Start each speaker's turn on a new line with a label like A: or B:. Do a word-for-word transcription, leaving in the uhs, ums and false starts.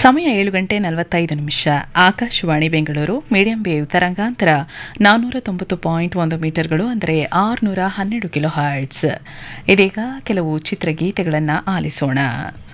A: ಸಮಯ ಏಳು ಗಂಟೆ ನಲವತ್ತೈದು ನಿಮಿಷ. ಆಕಾಶವಾಣಿ ಬೆಂಗಳೂರು. ಮೀಡಿಯಂ ವೇವ್ ತರಂಗಾಂತರ ನಾನ್ನೂರ ತೊಂಬತ್ತು ಪಾಯಿಂಟ್ ಒಂದು ಮೀಟರ್ಗಳು, ಅಂದರೆ ಆರುನೂರ ಹನ್ನೆರಡು ಕಿಲೋ ಹರ್ಟ್ಸ್. ಇದೀಗ ಕೆಲವು ಚಿತ್ರಗೀತೆಗಳನ್ನು ಆಲಿಸೋಣ.